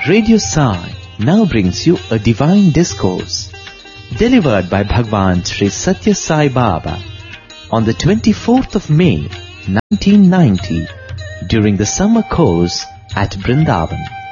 Radio Sai now brings you a divine discourse delivered by Bhagwan Sri Satya Sai Baba on the 24th of May 1990 during the summer course at Vrindavan.